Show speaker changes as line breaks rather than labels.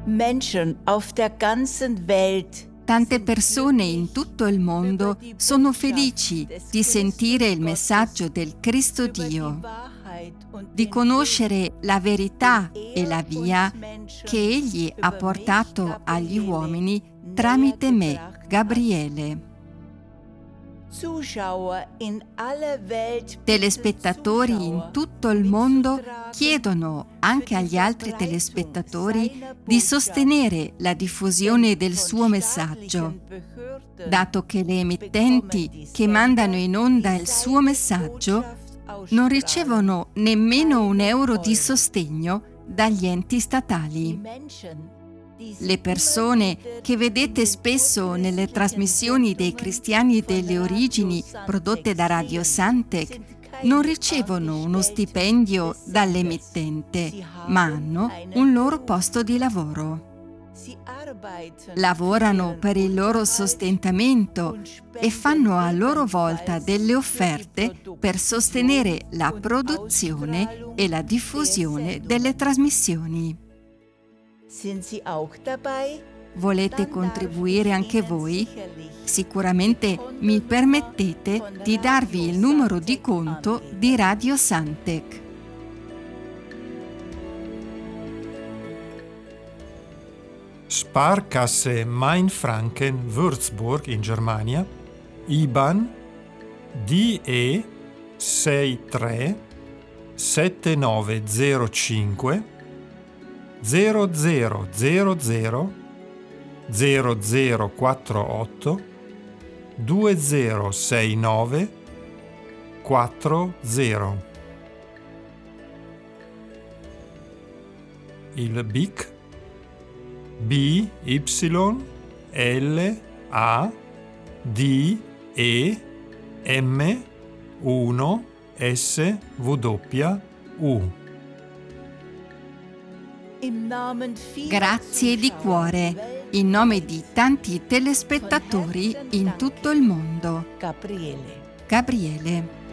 Menschen auf der ganzen Welt
Tante persone in tutto il mondo sono felici di sentire il messaggio del Cristo Dio, di conoscere la verità e la via che Egli ha portato agli uomini tramite me, Gabriele. Telespettatori in tutto il mondo chiedono anche agli altri telespettatori di sostenere la diffusione del suo messaggio, dato che le emittenti che mandano in onda il suo messaggio non ricevono nemmeno €1 di sostegno dagli enti statali. Le persone che vedete spesso nelle trasmissioni dei cristiani delle origini prodotte da Radio Santec non ricevono uno stipendio dall'emittente, ma hanno un loro posto di lavoro. Lavorano per il loro sostentamento e fanno a loro volta delle offerte per sostenere la produzione e la diffusione delle trasmissioni. Volete contribuire anche voi? Sicuramente mi permettete di darvi il numero di conto di Radio Santec.
Sparkasse Mainfranken Würzburg in Germania, IBAN DE 63 7905 0000 0048 2069 40. Il BIC BYLADEM1SWU.
Grazie di cuore, in nome di tanti telespettatori in tutto il mondo. Gabriele.